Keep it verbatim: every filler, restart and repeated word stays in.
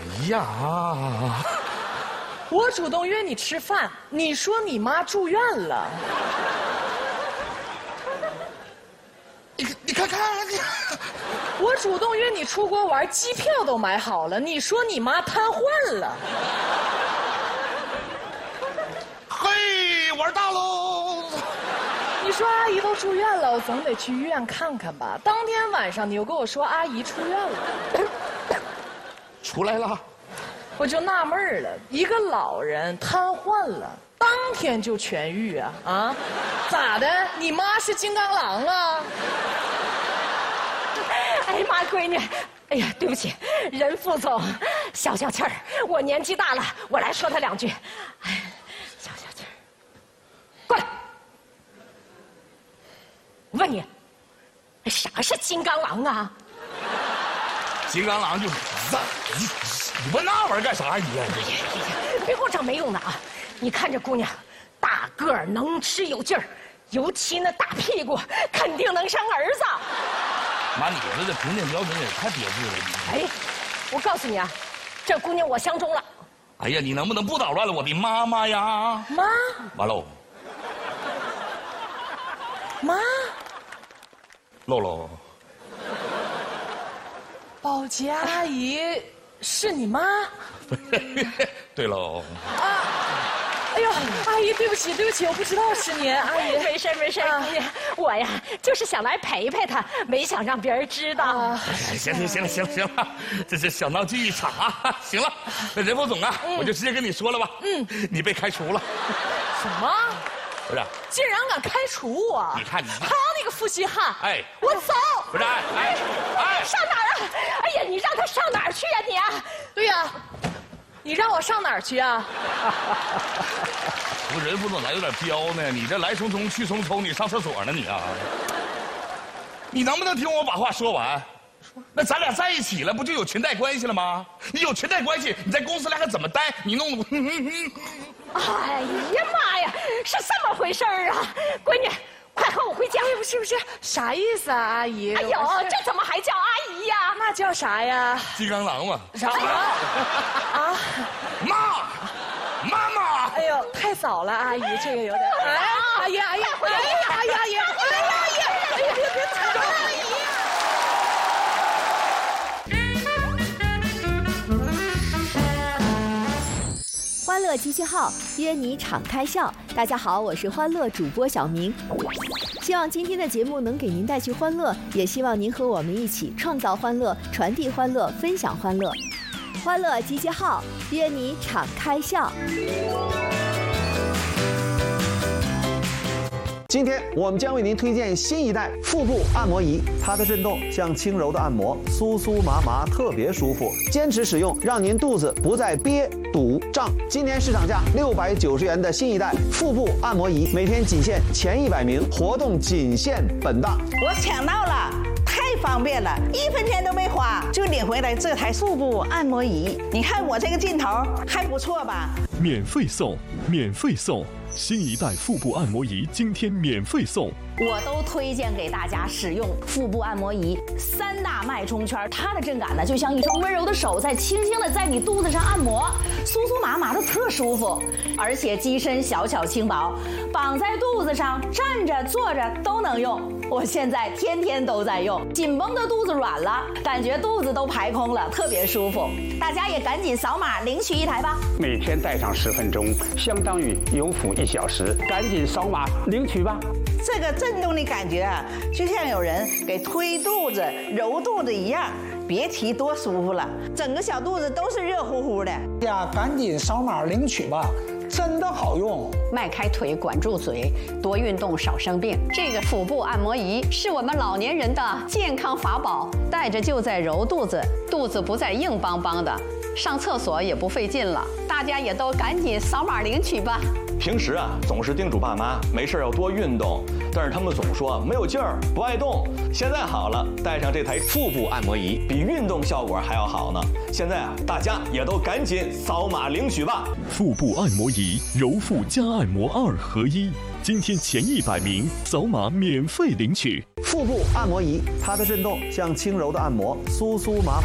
哎呀， 我主动约你吃饭，你说你妈住院了。 你你看看你。 我主动约你出国玩，机票都买好了，你说你妈瘫痪了。 嘿，玩大喽！ 你说阿姨都住院了，我总得去医院看看吧。当天晚上你又跟我说阿姨出院了， 出来了， 我就纳闷了，一个老人瘫痪了，当天就痊愈啊啊？咋的？你妈是金刚狼啊？ 哎呀妈，闺女，哎呀，对不起，任副总，消消气儿，我年纪大了，我来说他两句。哎，消消气儿，过来。我问你，啥是金刚狼啊？ 金刚狼就，你你问那玩意儿干啥呀？ 哎呀哎呀，别给我整没用的啊！你看这姑娘，大个儿，能吃有劲儿，尤其那大屁股，肯定能生儿子。 妈，你这这评定标准也太别致了！ 哎，我告诉你啊，这姑娘我相中了。 哎呀，你能不能不捣乱了我的妈妈呀？ 妈， 完喽， 妈， 露露， 保洁阿姨是你妈？ 对喽。 啊！哎呦，阿姨，对不起，对不起，我不知道是您，阿姨。 没事没事，姑娘，我呀就是想来陪陪她，没想让别人知道。 啊， 行行行了行了行了，这是小闹剧一场啊！行了，那任副总啊，我就直接跟你说了吧，嗯，你被开除了。 什么？ 不是， 竟然敢开除我！ 你看你， 好你个负心汉！ 哎， 我走。 不是，哎哎哎， 上哪儿啊？哎呀，你让他上哪儿去呀你啊？ 对呀，你让我上哪儿去啊？ 不是任副总咋有点彪呢？你这来匆匆去匆匆，你上厕所呢你啊？你能不能听我把话说完？那咱俩在一起了，不就有裙带关系了吗？你有裙带关系，你在公司里还怎么待？你弄得…… 哎呀妈呀，是这么回事儿啊！闺女，快和我回家。 不是不是，啥意思啊，阿姨？ 哎呦，这怎么还叫阿姨呀？ 那叫啥呀？ 金刚狼嘛。 啥？啊？ 妈，妈妈。 哎呦，太早了，阿姨，这个有点……哎，阿姨阿姨，哎呀，阿姨阿姨，哎呀阿姨，哎呀别别踩着阿姨。 欢乐集结号，约你敞开笑。大家好，我是欢乐主播小明。希望今天的节目能给您带去欢乐，也希望您和我们一起创造欢乐、传递欢乐、分享欢乐。欢乐集结号，约你敞开笑。 今天我们将为您推荐新一代腹部按摩仪，它的震动像轻柔的按摩，酥酥麻麻，特别舒服。坚持使用，让您肚子不再憋、堵、胀。今年市场价六百九十元的新一代腹部按摩仪，每天仅限前一百名，活动仅限本大。 我抢到了！太方便了，一分钱都没花就领回来这台腹部按摩仪。你看我这个劲头还不错吧？ 免费送，免费送！新一代腹部按摩仪今天免费送。 我都推荐给大家使用腹部按摩仪，三大脉冲圈，它的震感呢就像一双温柔的手在轻轻的在你肚子上按摩，酥酥麻麻的特舒服，而且机身小巧轻薄，绑在肚子上，站着坐着都能用。我现在天天都在用，紧绷的肚子软了，感觉肚子都排空了，特别舒服。大家也赶紧扫码领取一台吧。 每天戴上十分钟，相当于有辅一小时，赶紧扫码领取吧。 这个震动的感觉啊，就像有人给推肚子、揉肚子一样，别提多舒服了，整个小肚子都是热乎乎的。 大家赶紧扫码领取吧，真的好用。 迈开腿，管住嘴，多运动，少生病。这个腹部按摩仪是我们老年人的健康法宝，戴着就在揉肚子，肚子不再硬邦邦的，上厕所也不费劲了。大家也都赶紧扫码领取吧。 平时啊，总是叮嘱爸妈没事要多运动，但是他们总说没有劲儿，不爱动。现在好了，带上这台腹部按摩仪，比运动效果还要好呢。现在啊，大家也都赶紧扫码领取吧。 腹部按摩仪，揉腹加按摩二合一，今天前一百名扫码免费领取。 腹部按摩仪，它的震动像轻柔的按摩，酥酥麻麻。